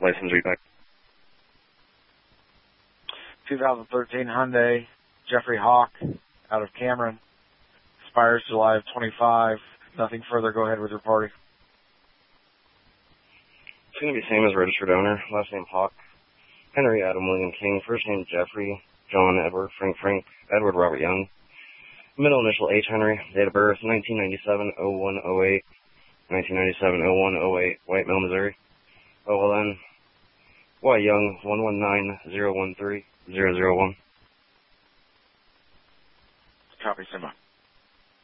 license read back. 2013 Hyundai Jeffrey Hawk out of Cameron. Expires July of 25. Nothing further. Go ahead with your party. It's going to be same as registered owner. Last name Hawk. Henry Adam William King. First name Jeffrey. John Edward Frank Edward Robert Young. Middle initial H. Henry. Date of birth 1997-01-08. 1997-01-08. White Mill, Missouri. OLN. Y Young 119-013-001. Copy, Simba.